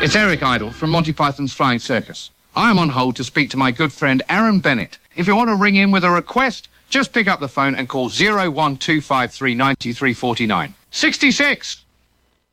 It's Eric Idle from Monty Python's Flying Circus. I am on hold to speak to my good friend Aaron Bennett. If you want to ring in with a request, just pick up the phone and call 01253 9349. 66!